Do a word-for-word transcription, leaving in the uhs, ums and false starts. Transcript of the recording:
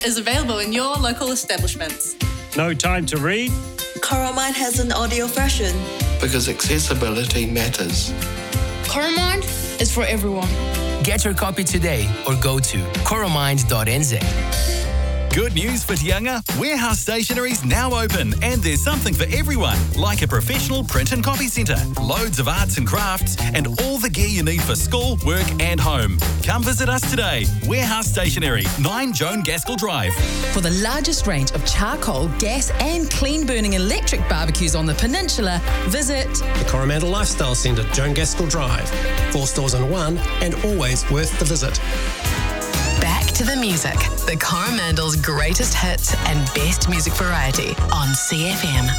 is available in your local establishments. No time to read? Coromine has an audio version. Because accessibility matters. Coromine is for everyone. Get your copy today or go to coromind dot n z. Good news for Tianga. Warehouse Stationery's now open and there's something for everyone, like a professional print and copy centre, loads of arts and crafts, and all the gear you need for school, work and home. Come visit us today. Warehouse Stationery, nine Joan Gaskell Drive. For the largest range of charcoal, gas and clean-burning electric barbecues on the peninsula, visit the Coromandel Lifestyle Centre, Joan Gaskell Drive. Four stores in one and always worth the visit. Back to the music. The Coromandel's greatest hits and best music variety on C F M.